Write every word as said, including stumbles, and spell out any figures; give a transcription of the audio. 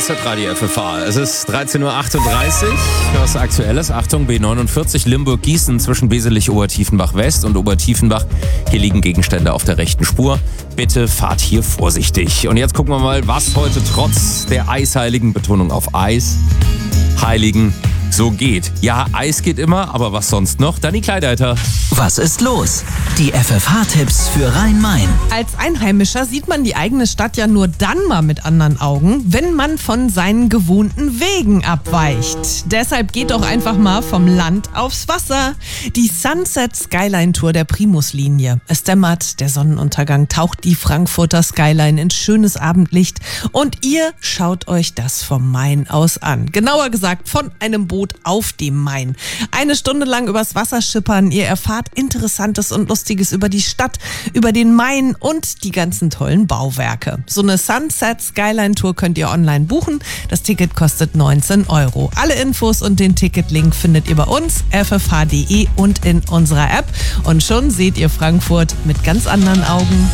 ist der Radio F F H. Es ist dreizehn Uhr achtunddreißig. Was Aktuelles. Achtung, B neunundvierzig Limburg-Gießen zwischen Beselich-Obertiefenbach-West und Obertiefenbach. Hier liegen Gegenstände auf der rechten Spur. Bitte fahrt hier vorsichtig. Und jetzt gucken wir mal, was heute trotz der eisheiligen Betonung auf Eis, Heiligen, so geht. Ja, Eis geht immer, aber was sonst noch? Dani Kleideiter. Was ist los? Die F F H-Tipps für Rhein-Main. Als Einheimischer sieht man die eigene Stadt ja nur dann mal mit anderen Augen, wenn man von seinen gewohnten Wegen abweicht. Deshalb geht doch einfach mal vom Land aufs Wasser. Die Sunset Skyline Tour der Primuslinie. Es dämmert, der Sonnenuntergang taucht die Frankfurter Skyline in schönes Abendlicht und ihr schaut euch das vom Main aus an. Genauer gesagt von einem Boot auf dem Main. Eine Stunde lang übers Wasser schippern. Ihr erfahrt Interessantes und Lustiges über die Stadt, über den Main und die ganzen tollen Bauwerke. So eine Sunset Skyline Tour könnt ihr online buchen. Das Ticket kostet neunzehn Euro. Alle Infos und den Ticketlink findet ihr bei uns, f f h punkt d e und in unserer App. Und schon seht ihr Frankfurt mit ganz anderen Augen.